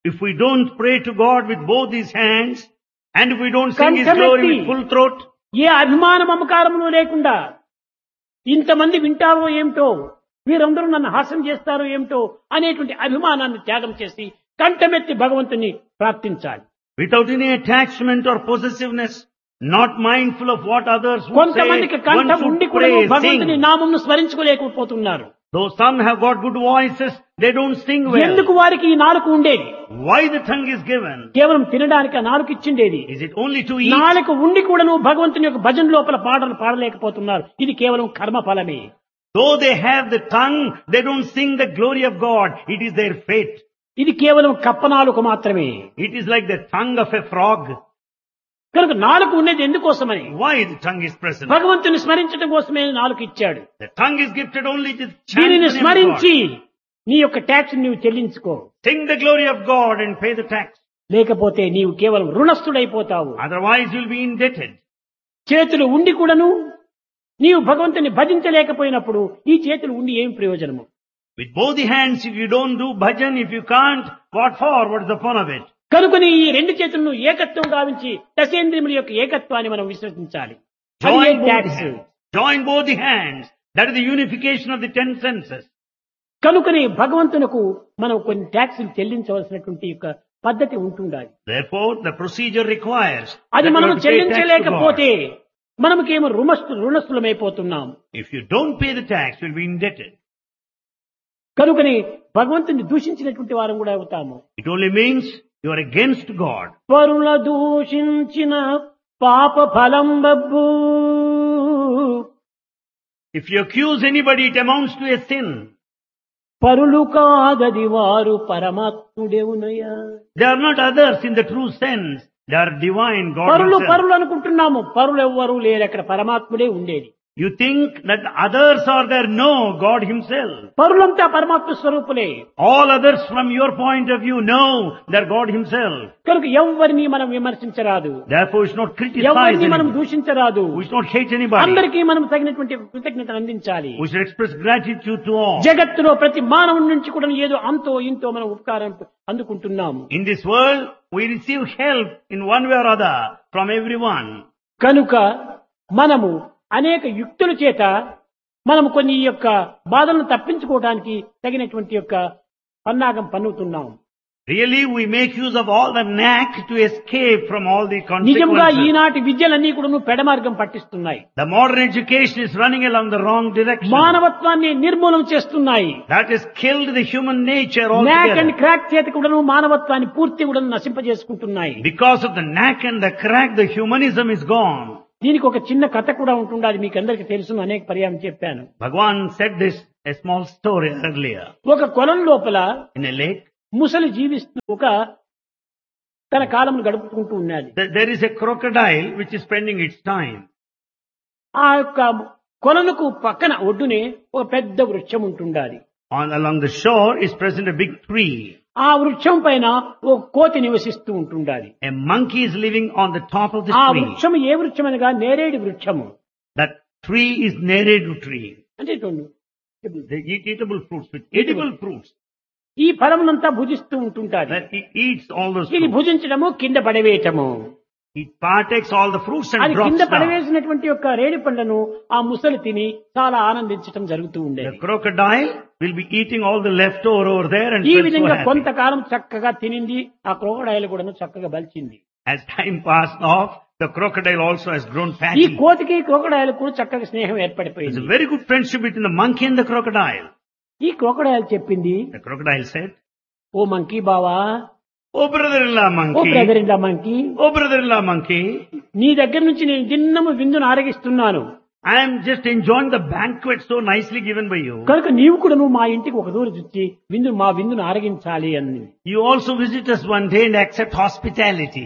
If we don't pray to God with both these hands, and if we don't sing His glory with full throat, ఏ అభిమాన మమకారములు లేకుండా ఇంతమంది వింటారో ఏమిటో, వీరందరూ నన్ను హాస్యం చేస్తారో ఏమిటో అనేటువంటి అభిమానాన్ని త్యాగం చేసి కంఠమెత్తి భగవంతుని ప్రార్థించాలి. without any attachment or possessiveness, not mindful of what others would say, కొంతమందికి one కంఠం ఉండి should కూడా pray, భగవంతుని sing. నామమును స్మరించుకోలేకపోతున్నారు. Though some have got good voices, they don't sing well. ఎందుకు వారికి ఈ నాలుక ఉండేది? Why the tongue is given? కేవలం తినడానికి ఆ నాలుక ఇచ్చిండేది. Is it only to eat? నాలుక ఉండి కూడా నువ్వు భగవంతుని యొక్క భజన లోపల పాటలు పాడలేకపోతున్నారు. ఇది కేవలం కర్మ ఫలమే. Though they have the tongue, they don't sing the glory of God. It is their fate. ఇది కేవలం కప్పనాలుక మాత్రమే. It is like the tongue of a frog. కనుక నాలుక ఉండేది ఎందుకోసమని? Why the tongue is present? భగవంతుని స్మరించడం కోసమే నాలుక ఇచ్చాడు. The tongue is gifted only to chant దీనిని the name of స్మరించి God. నీ యొక్క ట్యాక్స్ నీవు చెల్లించుకో. Sing the glory of God and pay the tax. లేకపోతే నీవు కేవలం రుణస్థుడైపోతావు. Otherwise you'll be indebted. చేతులు ఉండి కూడాను నీవు భగవంతుని భజించలేకపోయినప్పుడు ఈ చేతులు ఉండి ఏం ప్రయోజనము? With both the hands, if you don't do bhajan, if you can't, what for? What is the fun of it? కనుకని ఈ రెండు చేతులను ఏకత్వం గావించి దశేంద్రియముల యొక్క ఏకత్వాన్ని మనం విశ్వసించాలి. అది Join A both the tax. hands. Join both the hands. That is the unification of the 10 senses. కనుకని భగవంతునకు మనం కొన్ని ట్యాక్సులు చెల్లించవలసినటువంటి యొక్క పద్ధతి ఉంటుండాలి. Therefore, the procedure requires అది that మనం you have to pay tax to God. చెల్లించలేకపోతే మనకేమో రుణస్థులమైపోతున్నాం. If you don't pay the tax, you'll be indebted. కనుకని భగవంతుని దూషించినటువంటి వారం కూడా అవుతాము. It only means you are against God. పరుల దూషించిన పాప ఫలం Babbu. If you accuse anybody, it amounts to a sin. పరులు కాదది వారు పరమాత్ముడేవునయ్యా. They are not others in the true sense. They are divine, God పరులు Himself. పరులు అనుకుంటున్నాము. పరులు ఎవ్వరూ లేరు, అక్కడ పరమాత్ముడే ఉండేది. You think that others are there. No, God Himself. పరులంతా పరమాత్మ స్వరూపులే. All others from your point of view, no, they're God Himself. కనుక ఎవరిని మనం విమర్శించరాదు, Therefore, we should not criticize ఎవరిని మనం anybody. దూషించరాదు. We should not hate anybody. అందరికీ మనం తగినటువంటి కృతజ్ఞతలు అందించాలి. We should express gratitude to all. జగత్తులో ప్రతి మానవుడి నుంచి కూడా ఏదో అంతో ఇంతో మనం ఉపకారం అందుకుంటున్నాం. In this world, we receive help in one way or other from everyone. కనుక మనము అనేక యుక్తుల చేత మనము కొన్ని ఈ యొక్క బాధలను తప్పించుకోవడానికి తగినటువంటి యొక్క పన్నాగం పన్నుతున్నాం. Really, we make use of all the knack to escape from all the నిజంగా consequences. ఈనాటి విద్యలన్నీ కూడా పెడమార్గం పట్టిస్తున్నాయి. The modern education is running along the wrong direction. మానవత్వాన్ని నిర్మూలన చేస్తున్నాయి. That has killed the human nature NAC and altogether. Crack చేత కూడా మానవత్వాన్ని పూర్తి కూడా నశింపజేసుకుంటున్నాయి. Because of the knack and the crack, the humanism is gone. దీనికి ఒక చిన్న కథ కూడా ఉంటుండాలి. మీకు అందరికీ తెలుసు, అనేక పర్యాయం చెప్పాను. Bhagwan said this, a small story earlier. ఒక కొలం లోపల In a lake, ముసలి జీవిస్తూ ఒక తన కాలమును గడుపుకుంటూ ఉన్నది. there is a crocodile which is spending its time. ఆ యొక్క కొలనుకు పక్కన ఒడ్డునే ఒక పెద్ద వృక్షం ఉంటుండాలి. Along the shore is present a big tree. ఆ వృక్షం పైన ఒక కోతి నివసిస్తూ ఉంటుండాలి. A monkey is living on the top of the ఆ tree. వృక్షం ఏ వృక్షం అనగా నేరేడు వృక్షము. That tree is neredu tree. అంటే చూడండి, They eat eatable fruits with edible fruits. ఈ ఫలమునంతా భుజిస్తూ ఉంటుంటారు. That it eats all those ఇది fruits. భుజించడము, కింద పడవేయటము. It partakes all the fruits and అది drops కింద down. పడవేసినటువంటి యొక్క రేడి పండ్లను ఆ ముసలి తిని చాలా ఆనందించడం జరుగుతూ The ఉండేది. crocodile will be eating all the leftover over there and ఈ felt so విధంగా happy. కొంతకాలం చక్కగా తినింది. ఆ క్రోకడైల్ కూడా చక్కగా బలిచింది. As time passed off, the crocodile also has grown ఈ fatty. కోతికి క్రోకడైల్ కూడా చక్కగా స్నేహం There's ఏర్పడిపోయింది. a very good friendship between the monkey and the crocodile. ఈ క్రోకడైల్ చెప్పింది, The crocodile said, oh monkey బావా, "Oh brother-in-law oh monkey, brother in law monkey, oh brother-in-law monkey, నీ దగ్గర నుంచి నేను దిన్నము విందును ఆరగిస్తున్నాను. I am just enjoying the banquet so nicely given by you. కనుక నీవు కూడా నువ్వు మా ఇంటికి ఒక దూరం వచ్చి మా విందును ఆరగించాలి అని. You also visit us one day and accept hospitality."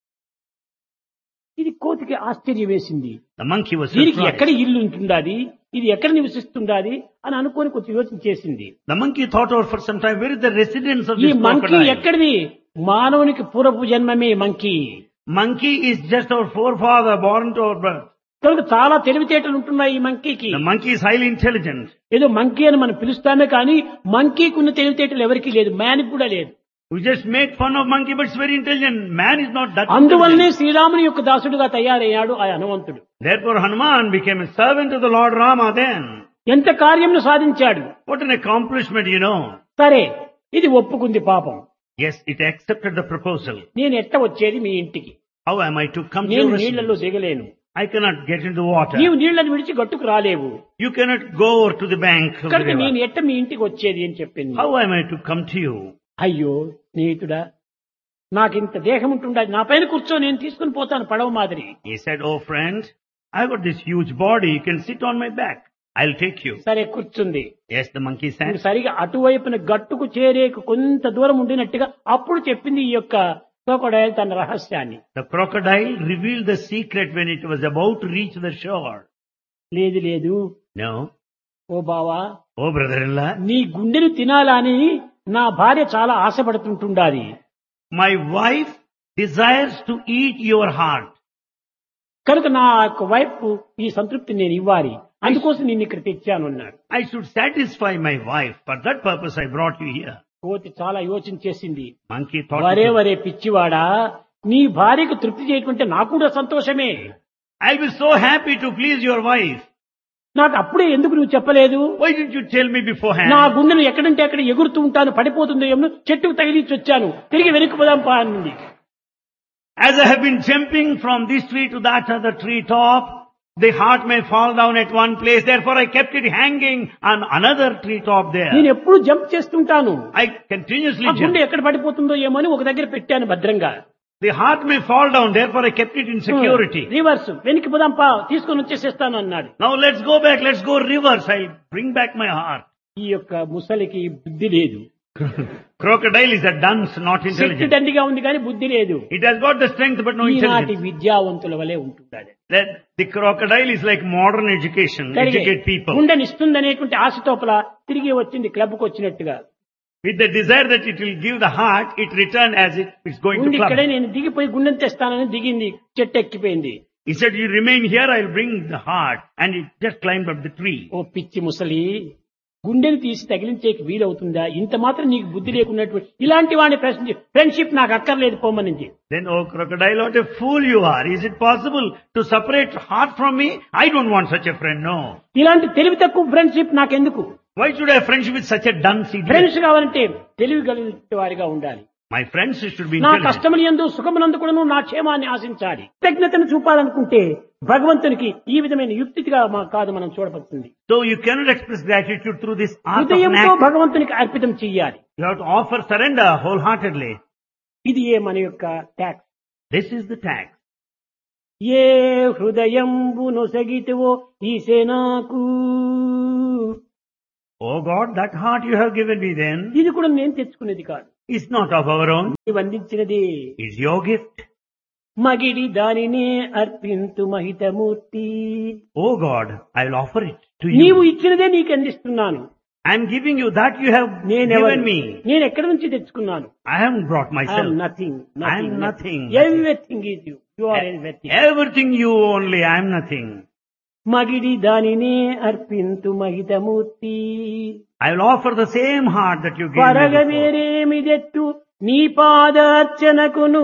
ఇది కోతికి ఆశ్చర్యం వేసింది. The monkey was దీనికి surprised. ఎక్కడ ఇల్లు ఉంటుండాది, ఇది ఎక్కడ నివసిస్తుండాది అని అనుకోని కొంచెం యోచన చేసింది. The monkey thought over for some time, where is the residence of ఈ this మంకీ crocodile? ఎక్కడిది? మానవునికి పూర్వపు జన్మమే monkey. Monkey is just our forefather born to our birth. కనుక చాలా తెలివితేటలు ఉంటున్నాయి ఈ మంకీకి. The monkey is highly intelligent. ఏదో మంకీ అని మనం పిలుస్తామే కానీ మంకీకి ఉన్న తెలివితేటలు ఎవరికీ లేదు, మ్యాన్కి కూడా లేదు. We just make fun of monkey, but it's very intelligent. Man is not that అందువల్లనే intelligent. శ్రీరాముని యొక్క దాసుడుగా తయారయ్యాడు ఆ హనుమంతుడు. Therefore Hanuman became a servant of the Lord Rama then. ఎంత కార్యమును సాధించాడు. What an accomplishment, you know. సరే, ఇది ఒప్పుకుంది పాపం. Yes, it accepted the proposal. నేను ఎట్ట వచ్చేది మీ ఇంటికి? How am I to come to నేను your నీళ్లలో residence? దిగలేను. I cannot get into the water. నీవు నీళ్లను విడిచి గట్టుకు రాలేవు. You cannot go over to the bank of the కనుక river. నేను ఎట్ట మీ ఇంటికి వచ్చేది అని చెప్పింది. How am I to come to you? అయ్యో స్నేహితుడా, నాకింత దేహం ఉంటుండదు, నా పైన కూర్చో, నేను తీసుకుని పోతాను పడవ మాదిరి. He said, oh friend, I've got this huge body, you can sit on my back. I'll take you. సరే కూర్చుంది. Yes, the monkey ఇప్పుడు said. సరిగా అటువైపున గట్టుకు చేరేకు కొంత దూరం ఉండినట్టుగా అప్పుడు చెప్పింది ఈ యొక్క క్రొకోడైల్ తన రహస్యాన్ని. The crocodile revealed the secret when it was about to reach the shore. లేదు లేదు, No. ఓ బావా, Oh brother-in-law, నీ గుండెను తినాలని నా భార్య చాలా ఆశపడుతుంటుండాలి. my wife desires to eat your heart. కనుక నా యొక్క వైఫ్ ఈ సంతృప్తి నేను ఇవ్వాలి, అందుకోసం నేను ఇక్కడ తెచ్చాను అన్నాడు. I should satisfy my wife. For that purpose I brought you here. కోతి చాలా యోచన చేసింది. Monkey thought, వరే వరే పిచ్చివాడా, నీ భార్యకు తృప్తి చేయకుంటే నాకు కూడా సంతోషమే. I'll be so happy to please your wife. నాకు అప్పుడే ఎందుకు నువ్వు చెప్పలేదు? Why didn't you tell me beforehand? నా గుండెను ఎక్కడంటే అక్కడ ఎగురుతూ ఉంటాను, పడిపోతుందో ఏమో, చెట్టుకు తగిలించి వచ్చాను, తిరిగి వెనక్కి పోదాం పా అన్నది. As I have been jumping from this tree to that other tree top, the heart may fall down at one place. Therefore I kept it hanging on another tree top there. నేను ఎప్పుడు jump చేస్తుంటాను. I continuously ఆ గుండె jump. ఎక్కడ పడిపోతుందో ఏమో అని ఒక దగ్గర పెట్టాను భద్రంగా. The heart may fall down. Therefore I kept it in security. Reverse, వెనక్కి పోదాం పా, తీసుకొని వచ్చేసేస్తాను అన్నాడు. Now let's go back. Let's go reverse. I'll bring back my heart. ఈ యొక్క ముసలికి బుద్ధి లేదు. Crocodile is a dunce, not Shakti intelligent. దండిగా ఉంది కానీ బుద్ధి లేదు. It has got the strength but no ఈనాటి intelligence. విద్యావంతుల వలె ఉంటున్నాడు. That the crocodile is like modern education. Educate people. గుండెనిస్తుందనేటువంటి ఆశతోపల తిరిగి వచ్చింది క్లబ్కు వచ్చినట్టుగా. With the desire that it will give the heart, it returned as if it's going to ఉండి club. ఇక్కడే నేను దిగిపోయి గుండెని తెస్తానని దిగింది, చెట్టు ఎక్కిపోయింది. He said, you remain here, I'll bring the heart. And it just climbed up the tree. ఓ పిచ్చి ముసలి, గుండెని తీసి తగిలించేకి వీలవుతుందా? ఇంత మాత్రం నీకు బుద్ధి లేకున్నటువంటి ఇలాంటి వాడిని ఫ్రెండ్షిప్ నాకు అక్కర్లేదు పోమనింది. Then, oh crocodile, what a fool you are. Is it possible to separate heart from me? I don't want such a friend, no. ఇలాంటి తెలివి తక్కువ ఫ్రెండ్షిప్ నాకెందుకు? Why should I have friendship with such a dunce idiot? Friends కావాలంటే తెలివి కలిగిన వారిగా ఉండాలి. My friends should be నా intelligent. కష్టములందు సుఖమునందు కూడా నా క్షేమాన్ని ఆశించాలి. కృతజ్ఞతను చూపాలనుకుంటే భగవంతునికి ఈ విధమైన యుక్తిగా కాదు మనం చూడబడుతుంది. So you cannot express gratitude through this art of హృదయంతో knack. భగవంతునికి అర్పితం చెయ్యాలి. You have to offer surrender wholeheartedly. ఇది ఏ మన యొక్క tax. This is the tax. A హృదయంబు నొసగితివో ఈసేనాకు. Oh God, that heart you have given me then ఇది కూడా నేను తెచ్చుకునేది కాదు, is not of our own. నీవు అందించినది. It's your gift. మగిడి దానినే అర్పింతు మహితమూర్తి. Oh God, I will offer it to నీవు you. ఇచ్చినదే నీకు అందిస్తున్నాను. I am giving you that you have నేనెవరు? given me. నేను ఎక్కడి నుంచి తెచ్చుకున్నాను? I haven't brought I am myself. nothing. I am nothing. Everything is you. You are everything. Everything you only, I am nothing. మగిడి దానినే అర్పింతు మహితమూర్తి. I will offer the same heart that you gave me పరగ before. వేరేమిదెట్టు నీ పాదార్చనకును.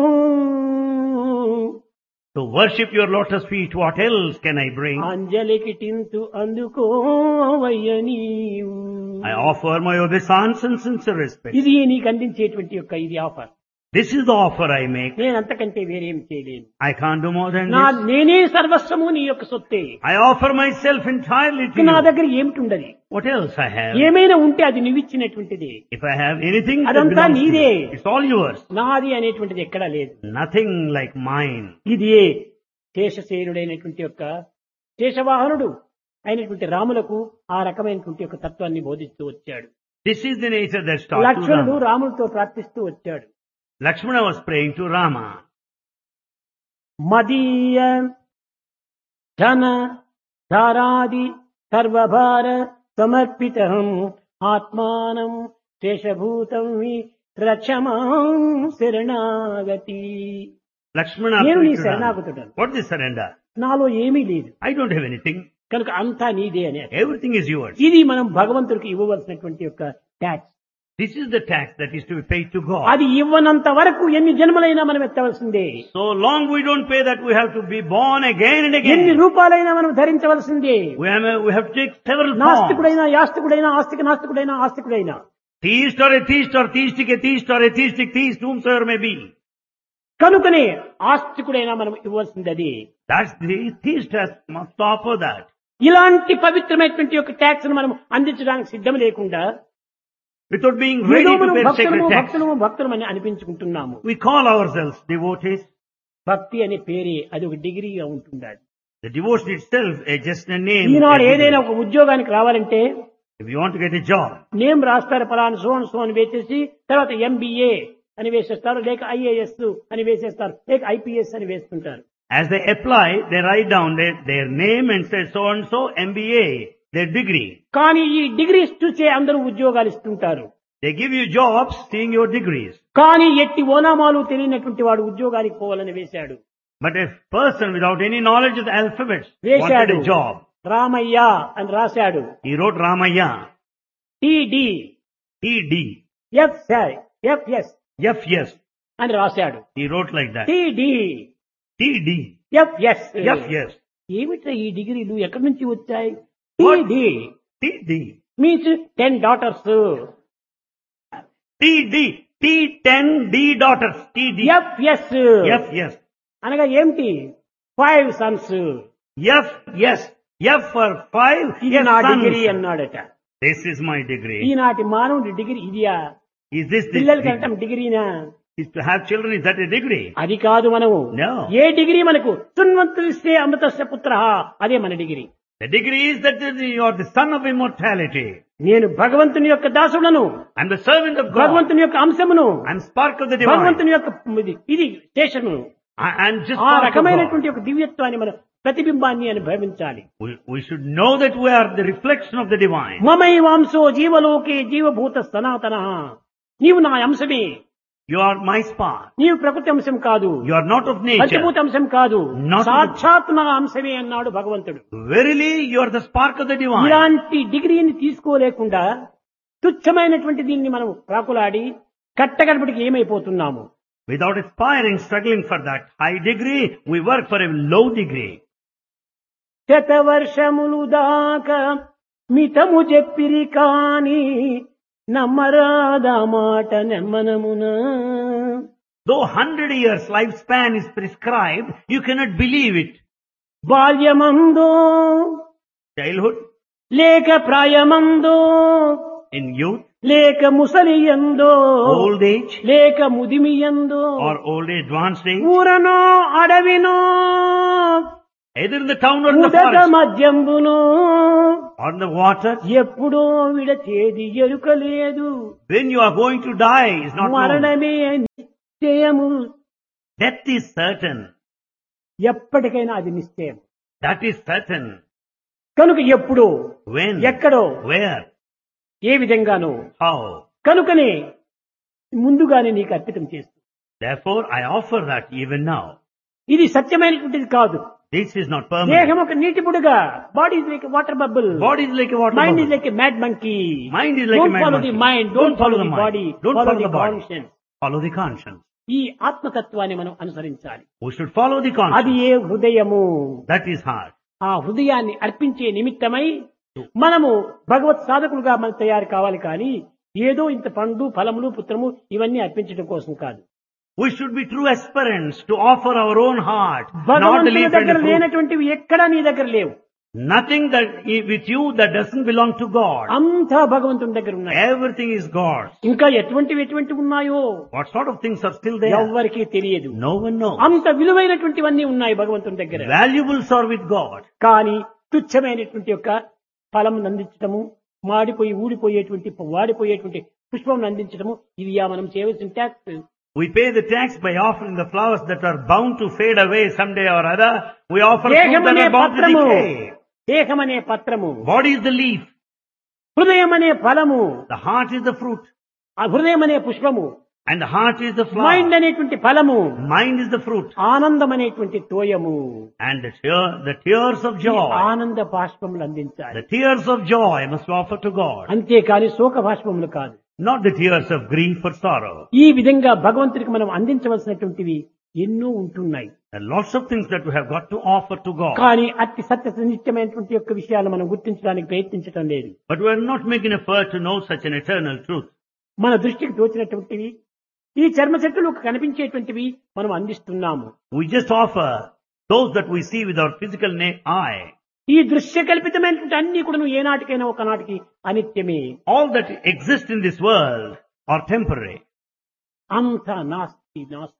To worship your lotus feet, what else can I bring? అంజలికి టింతు అందుకోవయ్య నీవు. I offer my obeisance and sincere respect. ఇది నీకు అందించేటువంటి యొక్క ఇది offer. This is the offer I make. నేను అంతకంటే వేరేం చేయలేను. I can't do more than నా this. నేనే సర్వస్వము నీ యొక్క సొత్తే. I offer myself entirely to నా you. దగ్గర ఏమిటి ఉండదు? What else I have? ఏమైనా ఉంటే అది నువ్విచ్చినటువంటిది. If I have anything, that అదంతా belongs to నీదే. you. It's all yours. నాది అనేటువంటిది ఎక్కడా లేదు. Nothing like mine. ఇది శేషశేనుడైనటువంటి యొక్క శేషవాహనుడు అయినటువంటి రాములకు ఆ రకమైనటువంటి యొక్క తత్వాన్ని బోధిస్తూ వచ్చాడు. This is the nature that taught to లక్ష్మణుడు Rama. రాముడితో ప్రార్థిస్తూ వచ్చాడు. Lakshmana was praying to Rama. మదీయ ధన ధారాది సర్వభార సమర్పితం ఆత్మానం శేషభూతం రక్షమాం శరణాగతి. Lakshmana నేను నీ prayed to Rama. శరణాగతుడను, What is surrender? నాలో ఏమీ లేదు, I don't have anything. కనుక అంతా నీదే అని. Everything is yours. ఇది మనం భగవంతుడికి ఇవ్వవలసినటువంటి యొక్క tax. This is the tax that is to be paid to God. అది ఇవ్వనంత వరకు ఎన్ని జన్మలైనా మనం ఎత్తవలసిందే. So long we don't pay that, we have to be born again and again. ఎన్ని రూపాలైనా మనం ధరించవలసిందే. We have to take several forms. నాస్తికుడైనా యాస్తికుడైనా ఆస్తిక నాస్తికుడైనా ఆస్తికుడైనా, Theist or atheist or theistic atheist or atheistic theist, whomsoever may be. కనుకనే ఆస్తికుడైనా మనం ఇవ్వాల్సింది అది. That's the theist must offer that. ఇలాంటి పవిత్రమైనటువంటి యొక్క tax ను మనం అందించడానికి సిద్ధం లేకుండా Without being ready to pay sacred tax. భక్తులు అని అనిపించుకుంటున్నాము. We call ourselves devotees. భక్తి అనే పేరే అది ఒక డిగ్రీగా ఉంటుంది. The devotion itself is just a name. ఈనాడు ఏదైనా ఒక ఉద్యోగానికి రావాలంటే If you want to get a job, name రాస్తారు, పలానా సో అని వేసేసి తర్వాత MBA అని వేసేస్తారు, లేక IAS అని వేసేస్తారు, లేక IPS అని వేస్తుంటారు. as they apply, they write down their name and say so and so MBA, their degree. కానీ ఈ డిగ్రీస్ చూసే అందరూ ఉద్యోగాలు ఇస్తుంటారు. They give you jobs seeing your degrees. కానీ ఎట్టి ఓనామాలు తెలియనటువంటి వాడు ఉద్యోగానికి పోవాలని వేశాడు. But a person without any knowledge of the alphabets వేశాడు. wanted a job. రామయ్య అని రాశాడు. He wrote Ramaya. TD TD. FS FS. అని రాశాడు. He wrote like that. TD TD. FS. FS. ఏమిట్రా ఈ డిగ్రీలు ఎక్కడి నుంచి వచ్చాయి? What? TD TD. Means 10 daughters. TD. T10 D daughters. TD. FS FS. అనగా ఏమిటి? 5 sons. FS. F for 5. ఇది Yes, నా sons. డిగ్రీ అన్నాడట. This is my degree. ఈనాటి మానవుడి డిగ్రీ ఇదియా? Is this the పిల్లలకి degree? అంటాం డిగ్రీనా? Is to have children, is that a degree? అది కాదు. మనము No. ఏ డిగ్రీ మనకు సున్వంతులిస్తే అమృతస్య పుత్ర, అదే మన degree. The degree is that you are the son of immortality. నేను భగవంతుని యొక్క దాసుడను, I'm the servant of God. భగవంతుని యొక్క అంశమును, I'm spark of the divine. భగవంతుని యొక్క ఇది స్టేషను. I'm just ఆ spark of God. రకమైనటువంటి ఒక దివ్యత్వాన్ని మనం ప్రతిబింబాన్ని అని భావించాలి. We should know that we are the reflection of the divine. మమైవాంశో జీవలోకే జీవభూత సనాతన. నీవు నా అంశమే. You are my spark. నీవు ప్రకృతి అంశం కాదు, You are not of nature. పంచభూత అంశం కాదు, Not of- సాక్షాత్ నా అంశమే అన్నాడు భగవంతుడు. Verily, you are the spark of the divine. ఇలాంటి డిగ్రీని తీసుకోలేకుండా తుచ్చమైనటువంటి దీన్ని మనం ప్రాకులాడి కట్టగడపటికి ఏమైపోతున్నాము? Without aspiring, struggling for that high degree, we work for a low degree. శతవర్షములు దాకా మితము చెప్పిరి కాని నమ్మరాదా మాట నెమ్మనమున. Though 100 years lifespan is prescribed, you cannot believe it. బాల్యమందో Childhood, లేక ప్రాయమందో in youth, లేక ముసలియందో old age, లేక ముదిమియందో or old age, advanced age, ఊరనో అడవినో either in the town or in the ఉదక forest, మధ్యంబునో or in the water, ఎప్పుడో విడచేది ఎరుకలేదు. when you are going to die is not known. మరణమే నిశ్చయము. Death is certain. ఎప్పటికైనా అది నిశ్చయం. That is certain. కనుక ఎప్పుడో When? ఎక్కడో Where? A విధంగానో How? కనుకనే ముందుగానే నీకు అర్పితం చేస్తుంది. Therefore, I offer that even now. ఇది సత్యమైనటువంటిది కాదు. This is not permanent. దేహం ఒక నీటి బుడగ. Body is like water bubble. Body is like a water mind is bubble. Like a mad monkey. Mind is like a don't mad follow the monkey. Mind, Don't don't follow follow the the mind. Body, Don't follow follow the the body. Conscience. Follow the conscience. ఈ ఆత్మతత్వాన్ని మనం అనుసరించాలి. We should follow the అది conscience. ఏ హృదయము. That is heart. ఆ హృదయాన్ని అర్పించే నిమిత్తమై మనము భగవత్ సాధకులుగా మనం తయారు కావాలి. కానీ ఏదో ఇంత పండు ఫలములు పుత్రము ఇవన్నీ అర్పించడం కోసం కాదు. We should be true aspirants to offer our own heart, not the భగవంతుని leaf and దగ్గర the fruit. లేనటువంటివి ఎక్కడా నీ దగ్గర లేవు. Nothing that with you that doesn't belong to God. అంతా భగవంతుని దగ్గర ఉన్నాయి. Everything is God's. ఇంకా ఎటువంటి ఉన్నాయో What sort of things are still there? ఎవ్వరికీ తెలియదు. No one knows. అంత విలువైనటువంటివన్నీ ఉన్నాయి భగవంతుని దగ్గర. Valuables are with God. కానీ తుచ్చమైనటువంటి యొక్క ఫలం అందించటము, మాడిపోయి ఊడిపోయేటువంటి వాడిపోయేటువంటి పుష్పం అందించటము, ఇది మనం చేయవలసిన tax. We pay the tax by offering the flowers that are bound to fade away someday or other. We offer fruit that దేహమనే are bound to పత్రము, decay. దేహమనే పత్రము, Body is the leaf. హృదయమనే ఫలము, The heart is the fruit. ఆ హృదయమనే పుష్పము, And the heart is the flower. Mind అనేటువంటి ఫలము, Mind is the fruit. ఆనందం అనేటువంటి తోయము. And the tears of ఈ joy. ఆనంద బాష్పములు అందించాలి. The tears of joy must be offered to God. అంతేకాని శోక బాష్పములు కాదు. not the tears of grief or sorrow. ఈ విధంగా భగవంతుడికి మనం అందించవలసినటువంటివి ఎన్నో ఉంటున్నాయి. There are lots of things that we have got to offer to God. కానీ అతి సత్య నిత్యమైనటువంటి యొక్క విషయాలు మనం గుర్తించడానికి ప్రయత్నించడం లేదు. But we are not making effort to know such an eternal truth. మన దృష్టికి తోచినటువంటివి ఈ చర్మ చెట్టులు కనిపించేటువంటివి మనం అందిస్తున్నాము. We just offer those that we see with our physical eye. ఈ దృశ్య కల్పితమైనటువంటి అన్ని కూడా ఏనాటికైనా ఒకనాటికి అనిత్యమే. All that exists in this world are temporary. అంతా నాస్తి నాస్తి,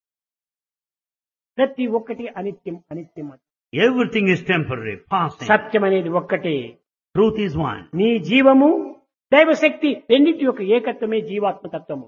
ప్రతి ఒక్కటి అనిత్యం అనిత్యం. Everything is temporary, passing. సత్యం అనేది ఒక్కటే. Truth is one. నీ జీవము దైవశక్తి రెండింటి యొక్క ఏకత్వమే జీవాత్మతత్వము.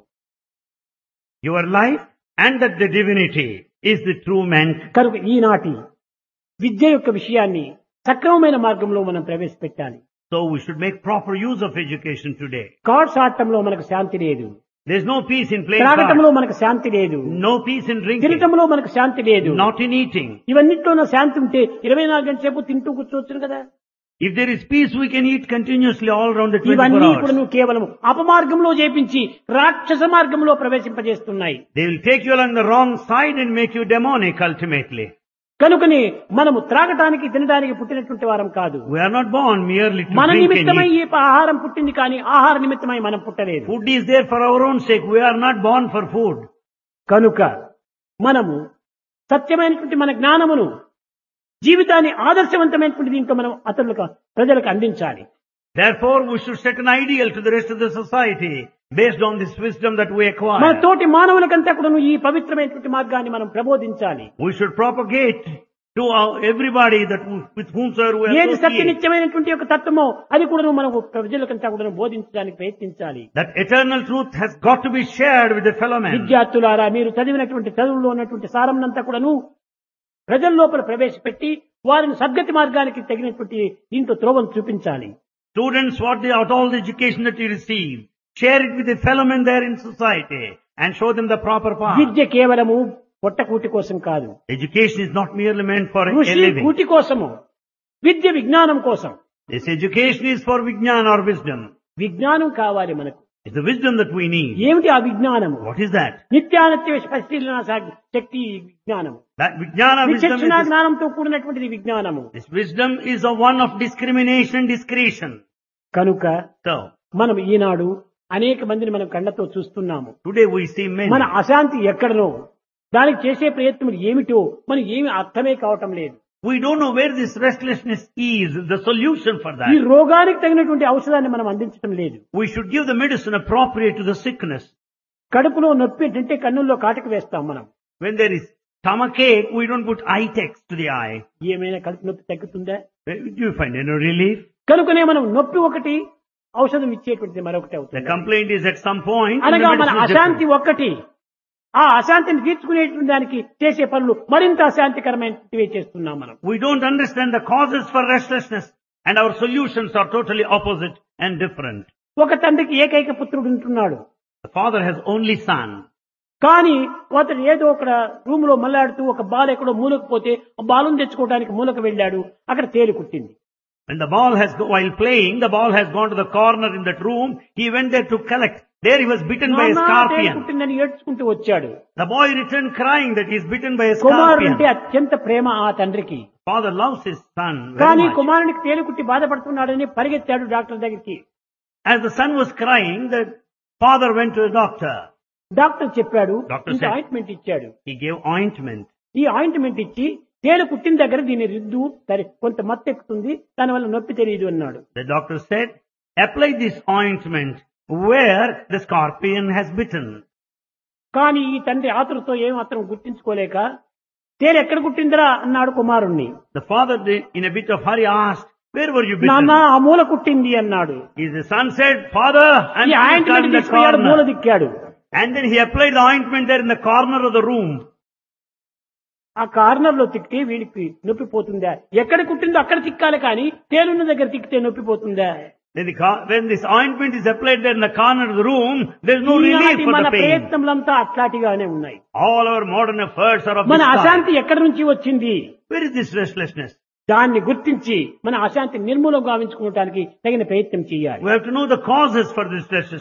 Your life and that the divinity is the true man. కనుక ఈనాటి విద్య యొక్క విషయాన్ని సక్రమమైన మార్గంలో మనం ప్రవేశపెట్టాలి. So we should make proper use of education today. Cards ఆడటంలో మనకు శాంతి లేదు. There is no peace in playing త్రాగటంలో cards. మనకు శాంతి లేదు. No peace in drinking. తినటంలో మనకు శాంతి లేదు. Not in eating. ఇవన్నిట్లో శాంతి ఉంటే 24 గంటల సేపు తింటూ కూర్చోవచ్చు కదా. If there is peace, we can eat continuously all around the 24 ఇవన్నీ hours. కూడా నువ్వు కేవలం అపమార్గంలో చేపించి రాక్షస మార్గంలో ప్రవేశింపజేస్తున్నాయి. They will take you along the wrong side and make you demonic ultimately. కనుకని మనము త్రాగటానికి తినడానికి పుట్టినటువంటి వారం కాదు. We are not born merely to మన drink and నిమిత్తమై eat. ఈ ఆహారం పుట్టింది కానీ ఆహార నిమిత్తమై మనం పుట్టలేదు. Food is there for our own sake. We are not born for food. కనుక మనము సత్యమైనటువంటి మన జ్ఞానమును జీవితాన్ని ఆదర్శవంతమైనటువంటి దీంట్లో మనం అతరులకు ప్రజలకు అందించాలి. Therefore, we should set an ideal to the rest of the society based on this wisdom that we మన acquire. తోటి మానవులకంతా కూడా ఈ పవిత్రమైనటువంటి మార్గాన్ని మనం ప్రబోధించాలి. We should propagate to everybody that with whomsoever we ఏది సత్య associate. నిత్యమైనటువంటి యొక్క తత్వమో అది కూడా మనకు ప్రజలకంతా కూడా బోధించడానికి ప్రయత్నించాలి. That eternal truth has got to be shared with the fellow man. విద్యార్థులారా, మీరు చదివినటువంటి చదువుల్లో ఉన్నటువంటి సారంనంతా కూడాను ప్రజల లోపల ప్రవేశపెట్టి వారిని సద్గతి మార్గానికి తగినటువంటి దీంట్లో త్రోవను చూపించాలి. Students, all the education that you receive, share it with the fellow men there in society and show them the proper path. విద్య కేవలము పొట్టకూటి కోసం కాదు. Education is not merely meant for a కృషి living. కూటి కోసము, విద్య విజ్ఞానం కోసం. This education is for vijnana or wisdom. విజ్ఞానం కావాలి మనకు. It's the wisdom that we need. ఏమిటి ఆ విజ్ఞానము? What is that? నిత్యానిత్య పరిశీలన శక్తి విజ్ఞానము. That vijnana wisdom విచక్షణ is జ్ఞానంతో కూడినటువంటిది విజ్ఞానము. this wisdom is a one of discrimination, discretion. కనుక So, మనం ఈనాడు అనేక మందిని మనం కళ్ళతో చూస్తున్నాము. today we see many. మన అశాంతి ఎక్కడనో, దానికి చేసే ప్రయత్నం ఏమిటో మనకి ఏమి అర్థమే కావటం లేదు. We don't know where this restlessness is, the solution for ఈ that. రోగానికి తగినటువంటి ఔషధాన్ని మనం అందించడం లేదు. We should give the medicine appropriate to the sickness. కడుపులో నొప్పి అంటే కన్నుల్లో కాటకు వేస్తాం మనం. When there is stomachache, we don't put eye text to the eye. ఏమైనా కడుపు నొప్పి తగ్గుతుందా? Do you find any relief? కనుకనే మనం నొప్పి ఒకటి, ఔషధం ఇచ్చేటువంటిది మరొకటి The అవుతుంది. complaint is at some point. and the అనగా మన medicine is అశాంతి different. ఒక్కటి, ఆ అశాంతిని తీర్చుకునేటువంటి దానికి చేసే పనులు మరింత అశాంతికరమైనవి చేస్తున్నాం మనం. We don't understand the causes for restlessness and our solutions are totally opposite and different. ఒక తండ్రికి ఏకైక పుత్రుడు ఉంటున్నాడు. The father has only son. కానీ అతడు ఏదో ఒక రూమ్ లో మల్లాడుతూ ఒక బాల్ ఎక్కడో మూలకు పోతే ఆ బాలును తెచ్చుకోవడానికి మూలకు వెళ్ళాడు. అక్కడ తేలు కుట్టింది. When the ball while playing, the ball has gone to the corner in that room. He went there to collect. There he was bitten by a నాన్న, తేలు scorpion. కుట్టిందని ఏడ్చుకుంటూ వచ్చాడు. The boy returned crying that he is bitten by a కుమారుడు అంటే scorpion. అత్యంత ప్రేమ ఆ తండ్రికి. Father loves his son very కానీ much. కుమారునికి తేలు కుట్టి బాధపడుతున్నాడని పరిగెత్తాడు డాక్టర్ దగ్గరికి. As the son was crying, the father went to the doctor. Doctor చెప్పాడు, Doctor ఇంత said- ఆయింట్మెంట్ ఇచ్చాడు. He gave ointment. ఈ ఆయింట్మెంట్ ఇచ్చి తేలు కుట్టిన దగ్గర దీన్ని రుద్దు, సరే కొంత మత్తు ఎక్కుతుంది, దానివల్ల నొప్పి తెలియదు అన్నాడు. The doctor said, apply this ointment where the scorpion has bitten. కానీ ఈ తండ్రి ఆతురతో ఏం మాత్రం గుర్తించుకోలేక తేలు ఎక్కడ కుట్టిందిరా అన్నాడు కుమారుణ్ణి. The father, in a bit of hurry, asked, where were you bitten? నాన్న ఆ మూల కుట్టింది అన్నాడు. The son said, father, and ఈ he cut in ointment the తీసుకున్నాడు, మూల corner. దిక్కాడు. And then he applied the ointment there in the corner of the room. ఆ corner లో తిక్కితే వీడికి నొప్పి పోతుందా? ఎక్కడ కుట్టిందో అక్కడ తిక్కాలి, కానీ తేలున్న దగ్గర తిక్కితే నొప్పి పోతుందా? Then when this ointment is applied there in the corner of the room, there is no relief ఈనాటి for మన the pain. ప్రయత్నములంతా అట్లాంటిగానే ఉన్నాయి. All our modern efforts are of మన this kind. అశాంతి ఎక్కడి నుంచి వచ్చింది? Where is this restlessness? దాన్ని గుర్తించి మన అశాంతి నిర్మూలం గావించుకోవడానికి తగిన ప్రయత్నం చేయాలి. We have to know the causes for this restlessness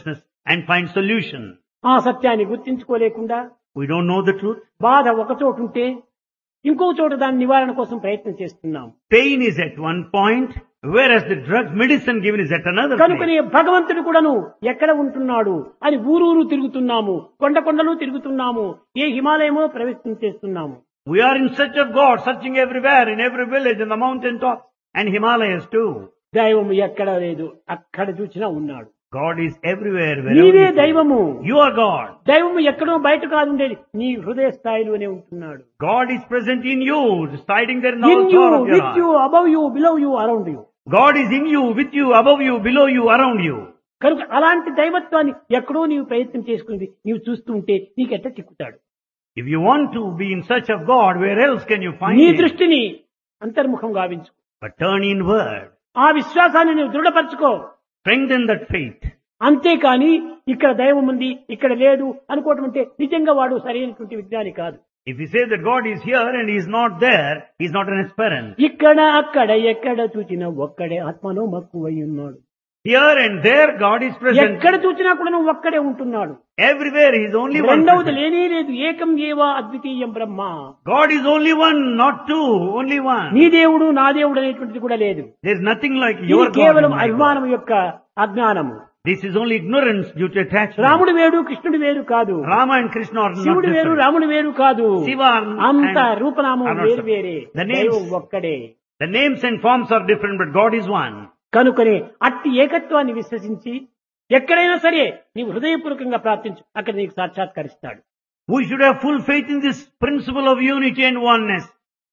and find solution. ఆ సత్యాన్ని గుర్తించుకోలేకుండా We don't know the truth. బాధ ఒక చోటు ఉంటే ఇంకో చోట దాని నివారణ కోసం ప్రయత్నం చేస్తున్నాం. Pain is at one point, whereas the drug medicine given is at another కనుకనే place. భగవంతుడు కూడాను ఎక్కడ ఉంటున్నాడు అని ఊరూరు తిరుగుతున్నాము, కొండలు తిరుగుతున్నాము, ఏ హిమాలయమో ప్రవేశం చేస్తున్నాము. We are in search of God, searching everywhere, in every village, in the mountain tops, and Himalayas too. దైవం ఎక్కడ లేదు, అక్కడ చూసినా ఉన్నాడు. God is everywhere, నీవే wherever you go. దైవము. You are God. దైవము ఎక్కడో బయట కాదు ఉండేది, నీ హృదయ స్థాయిలోనే ఉంటున్నాడు. God is present in you, residing there in all in you, sorts of your with you, heart. Above you, below you, around you. God is in you, with you, above you, below you, around you. కనుక అలాంటి దైవత్వాన్ని ఎక్కడో నీవు ప్రయత్నం చేసుకుని నీవు చూస్తూ ఉంటే నీకెట్ట చిక్కుతాడు. If you want to be in search of God, where else can you find నీ Him? దృష్టిని అంతర్ముఖం గావించు. But turn inward. ఆ విశ్వాసాన్ని నువ్వు దృఢపరచుకో. Strengthen that faith. అంతేకాని ఇక్కడ దైవం ఉంది ఇక్కడ లేదు అనుకోవటం అంటే నిజంగా వాడు సరైనటువంటి విజ్ఞాని కాదు. If you say that God is here and He is not there, He is not an aspirant. ఇక్కడ అక్కడ ఎక్కడ చూచినా ఒక్కడే ఆత్మలో మక్కువై ఉన్నాడు. Here and there God is present. ఎక్కడ చూచినా కూడా నువ్వు ఒక్కడే ఉంటున్నాడు. Everywhere He is only one. రెండవది present. లేనే లేదు. ఏకం ఏవా అద్వితీయం బ్రహ్మ. God is only one, not two, only one. నీ దేవుడు నా దేవుడు అనేటువంటిది కూడా లేదు. There is nothing like ఇది your God. కేవలం and my God. అభిమానం యొక్క అజ్ఞానము. This is only ignorance due to attachment. రాముడు వేరు కృష్ణుడు వేరు కాదు. Rama and Krishna are not శివుడు వేరు different. రాముడు వేరు కాదు. Shiva అంత and రూపనామం are not వేరు separate. వేరే. The names- దైవం ఒక్కడే. The names and forms are different, but God is one. కనుకనే అట్టి ఏకత్వాన్ని విశ్వసించి ఎక్కడైనా సరే నీవు హృదయపూర్వకంగా ప్రార్థించు, అక్కడ నీకు సాక్షాత్కరిస్తాడు. We should have full faith in this principle of unity and oneness.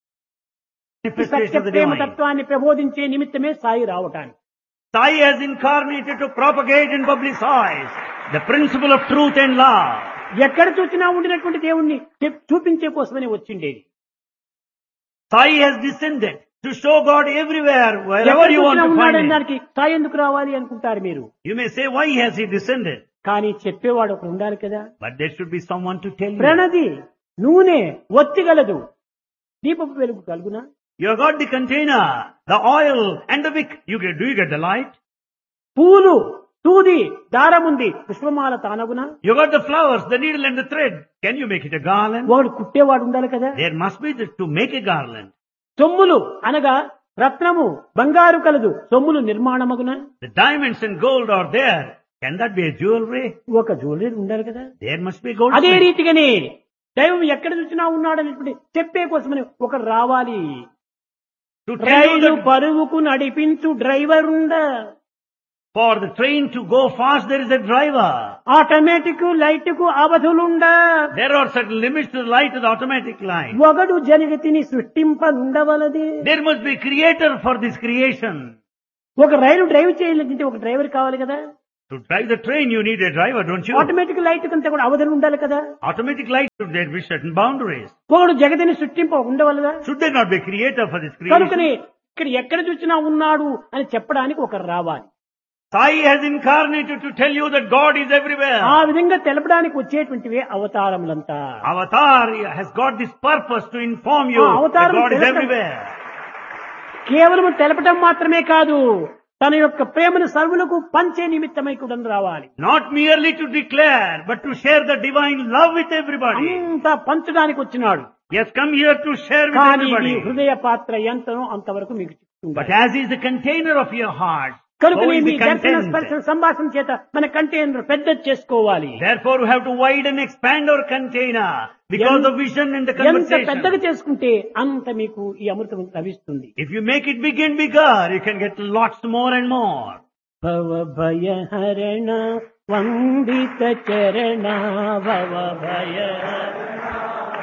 Manifestation Satya of the Prema divine. తత్వాన్ని ప్రబోధించే నిమిత్తమే సాయి రావటానికి. Sai has incarnated to propagate and publicize the principle of truth and love. ఎక్కడ చూసినా ఉండినటువంటి దేవుణ్ణి చూపించే కోసమని వచ్చిండేది. Sai has descended to show God everywhere, ఎక్కడ wherever you want చూసినా to find ఉన్నాడని Him. దానికి సాయి ఎందుకు రావాలి అనుకుంటారు మీరు. You may say, why has He descended? కానీ చెప్పేవాడు ఒకడు ఉండాలి కదా. But there should be someone to tell you. ప్రణది నూనె ఒత్తిగలదు, దీపపు వెలుగు కలుగునా. You have got the container, the oil and the wick. Do you get the light? పూలు సూది దారముంది, పుష్పమాల తానగునా. You got the flowers, the needle and the thread. Can you make it a garland? వాడు కుట్టేవాడు ఉండాలి కదా. There must be to make a garland. సొమ్ములు అనగా రత్నము బంగారు కలదు, సొమ్ములు నిర్మాణమగునా. The diamonds and gold are there. Can that be a jewelry? ఒక jewellery ఉండాలి కదా. There must be gold. అదే రీతిగానే దైవం ఎక్కడ చూసినా ఉన్నాడనేటువంటి చెప్పే కోసమని ఒకడు రావాలి. To tell you rail that పరుగుకు నడిపించు డ్రైవర్ ఉండ, for the train to go fast there is a driver. Automatic light కు అవధులుండ, There are certain limits to the light of the automatic line. ఒకడు జగతిని సృష్టింపనుండవలది. There must be creator for this creation. ఒక రైలు drive చేయాలంటే ఒక driver కావాలి కదా. To drive the train you need a driver, don't you? Automatic light కంటే కూడా అవధులు ఉండాలి కదా. Automatic light should there be certain boundaries. ఒకడు జగతిని సృష్టింప ఉండవలదా. Should there not be a creator for this creation? కనుకనే ఇక్కడ ఎక్కడ చూసినా ఉన్నాడు అని చెప్పడానికి ఒకరు రావాలి. Sai has incarnated to tell you that God is everywhere. ఆ విధంగా తెలపడానికి వచ్చేటువంటివే అవతారములంతా. Avatar has got this purpose to inform you that అవతారం God is తెలపడం- everywhere. కేవలం తెలపడం మాత్రమే కాదు, తన యొక్క ప్రేమను సర్వులకు పంచే నిమిత్తమై కూడా రావాలి. Not merely to declare, but to share the divine love with everybody. అంతా పంచడానికి వచ్చినాడు. He has come here to share with కానీ మీ everybody. హృదయ పాత్ర ఎంతనో అంతవరకు మీకు చిక్కుతుంది. But as is the container of your heart, కనుక so is మీ the దర్శన content. స్పర్శన సంభాషణ చేత మన కంటైనర్ పెద్ద చేసుకోవాలి. Therefore, we have to widen and expand our container because of vision and the ఎంత పెద్దగా conversation. చేసుకుంటే అంత మీకు ఈ అమృతం లభిస్తుంది. If you make it big and bigger, you can get lots more and more. భవ భయ హరణ వందిత చరణ భవ భయ